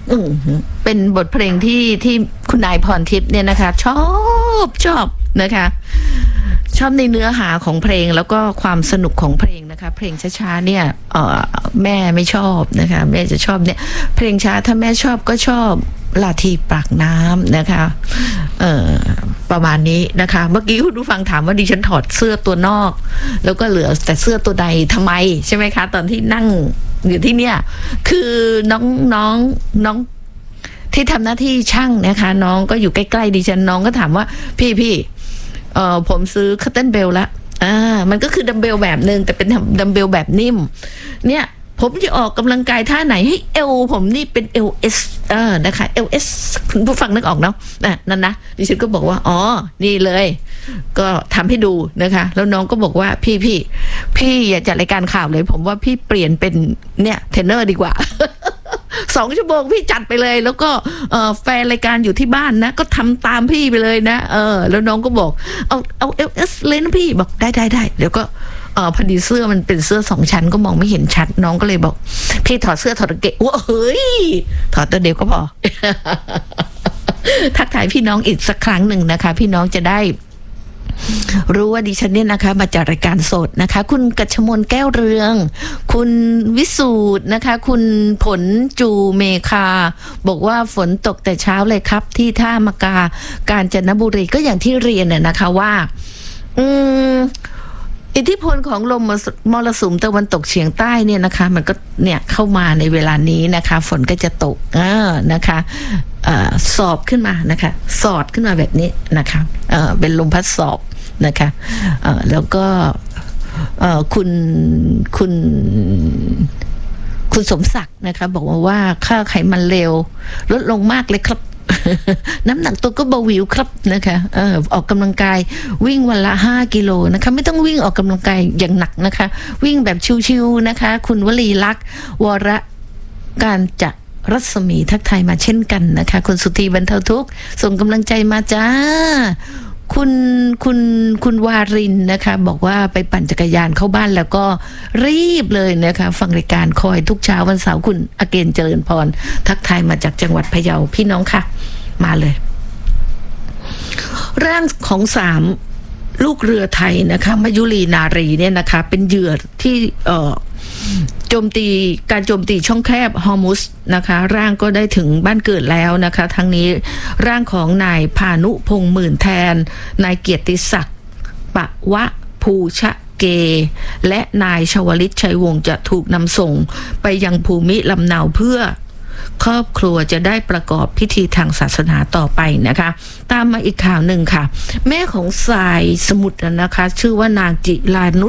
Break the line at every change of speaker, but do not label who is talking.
เป็นบทเพลงที่คุณนายพรทิพย์เนี่ยนะคะชอบนะคะชอบในเนื้อหาของเพลงแล้วก็ความสนุกของเพลงนะคะเพลงช้าๆเนี่ยแม่ไม่ชอบนะคะแม่จะชอบเนี่ยเพลงช้าถ้าแม่ชอบก็ชอบลาทีปากน้ำนะคะประมาณนี้นะคะเมื่อกี้คุณผู้ฟังถามว่าดิฉันถอดเสื้อตัวนอกแล้วก็เหลือแต่เสื้อตัวในทำไมใช่ไหมคะตอนที่นั่งอยู่ที่เนี่ยคือน้องที่ทำหน้าที่ช่างนะคะน้องก็อยู่ใกล้ๆดิฉันน้องก็ถามว่าพี่ผมซื้อคัตเติ้ลเบลละมันก็คือดัมเบลแบบนึงแต่เป็นดัมเบลแบบนิ่มเนี่ยผมจะออกกำลังกายท่าไหนให้เอวผมนี่เป็น LS นะคะ LS คุณผู้ฟังนึกออกเนาะนั่นนะดิฉันก็บอกว่าอ๋อนี่เลยก็ทำให้ดูนะคะแล้วน้องก็บอกว่าพี่อย่าจัดรายการข่าวเลยผมว่าพี่เปลี่ยนเป็นเนี่ยเทรนเนอร์ดีกว่า2 ชั่วโมงพี่จัดไปเลยแล้วก็แฟนรายการอยู่ที่บ้านนะก็ทำตามพี่ไปเลยนะแล้วน้องก็บอกเอา LS เลยนะพี่บอกได้เดี๋ยวก็พอดีเสื้อมันเป็นเสื้อ2 ชั้นก็มองไม่เห็นชัดน้องก็เลยบอกพี่ถอดเสื้อถอดกางเกงว้าเฮ้ยถอดตัวเดียวก็พอ ทักทายพี่น้องอีกสักครั้งหนึ่งนะคะพี่น้องจะได้รู้ว่าดิฉันเนี่ยนะคะมาจากรายการสดนะคะคุณกัชมนแก้วเรืองคุณวิสูตรนะคะคุณผลจูเมคาบอกว่าฝนตกแต่เช้าเลยครับที่ท่ามกากาญจนบุรีก็อย่างที่เรียนน่ะนะคะว่าอิทธิพลของลมมรสุมตะวันตกเฉียงใต้เนี่ยนะคะมันก็เนี่ยเข้ามาในเวลานี้นะคะฝนก็จะตกนะคะสอบขึ้นมานะคะสอดขึ้นมาแบบนี้นะคะเป็นลมพัดสอบนะคะแล้วก็คุณสมศักดิ์นะคะบอกว่าค่าไขมันเลวลดลงมากเลยครับน้ำหนักตัวก็เบาหวิวครับนะคะออกกำลังกายวิ่งวันละ5 กิโลนะคะไม่ต้องวิ่งออกกำลังกายอย่างหนักนะคะวิ่งแบบชิวๆนะคะคุณวลีลักษณ์วรการจะรัศมีทักทายมาเช่นกันนะคะคุณสุธีบรรเทาทุกข์ส่งกำลังใจมาจ้าคุณวารินนะคะบอกว่าไปปั่นจักรยานเข้าบ้านแล้วก็รีบเลยนะคะฟังรายการคอยทุกเช้าวันเสาร์คุณอเกณฑ์เจริญพรทักทายมาจากจังหวัดพะเยาพี่น้องค่ะมาเลยร่างของ3ลูกเรือไทยนะคะมยุรีนารีเนี่ยนะคะเป็นเหยื่อที่การโจมตีช่องแคบฮอร์มุสนะคะร่างก็ได้ถึงบ้านเกิดแล้วนะคะทั้งนี้ร่างของนายพานุพงษ์หมื่นแทนนายเกียรติศักดิ์ปะวะภูชะเกและนายชวลิตชัยวงศ์จะถูกนำส่งไปยังภูมิลำเนาเพื่อครอบครัวจะได้ประกอบพิธีทางศาสนาต่อไปนะคะตามมาอีกข่าวหนึ่งค่ะแม่ของสายสมุทรนะคะชื่อว่านางจิรานุ